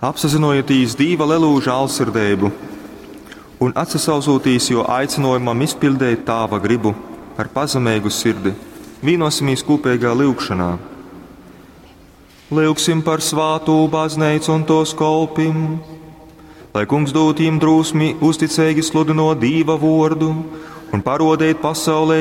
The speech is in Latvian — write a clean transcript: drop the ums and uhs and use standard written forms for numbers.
Apsazinojotīs Dīva lelū žālsirdeibu un atsasauzūtīs, jo aicinojumam izpildēt Tāva gribu ar pazemīgu sirdi, vīnosimīs kopīgā lyugšanā. Lyugsim par svātū bazneicu un tos kolpim, lai Kungs dot jiem drūsmi uzticīgi sludinot Dīva vordu un parodēt pasaulē